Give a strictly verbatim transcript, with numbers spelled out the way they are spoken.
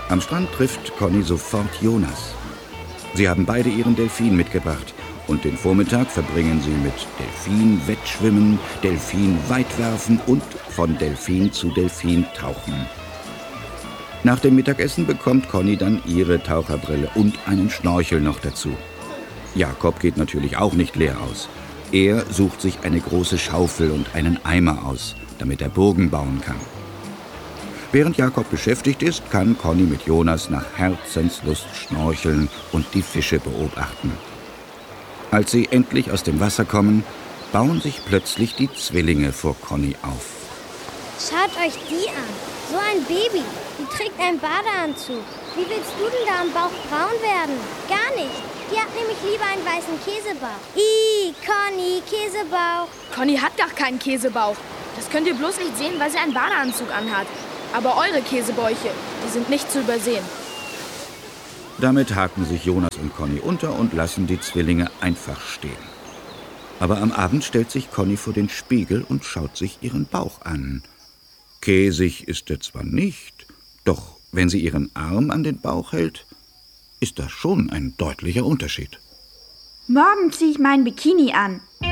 Am Strand trifft Conny sofort Jonas. Sie haben beide ihren Delfin mitgebracht und den Vormittag verbringen sie mit Delfin-Wettschwimmen, Delfin-Weitwerfen und von Delfin zu Delfin tauchen. Nach dem Mittagessen bekommt Conny dann ihre Taucherbrille und einen Schnorchel noch dazu. Jakob geht natürlich auch nicht leer aus. Er sucht sich eine große Schaufel und einen Eimer aus, damit er Burgen bauen kann. Während Jakob beschäftigt ist, kann Conny mit Jonas nach Herzenslust schnorcheln und die Fische beobachten. Als sie endlich aus dem Wasser kommen, bauen sich plötzlich die Zwillinge vor Conny auf. Schaut euch die an. So ein Baby. Die trägt einen Badeanzug. Wie willst du denn da am Bauch braun werden? Gar nicht. Die hat nämlich lieber einen weißen Käsebauch. Ih, Conny, Käsebauch. Conny hat gar keinen Käsebauch. Das könnt ihr bloß nicht sehen, weil sie einen Badeanzug anhat. Aber eure Käsebäuche, die sind nicht zu übersehen. Damit haken sich Jonas und Conny unter und lassen die Zwillinge einfach stehen. Aber am Abend stellt sich Conny vor den Spiegel und schaut sich ihren Bauch an. Käsig ist er zwar nicht, doch wenn sie ihren Arm an den Bauch hält, ist das schon ein deutlicher Unterschied. Morgen ziehe ich mein Bikini an.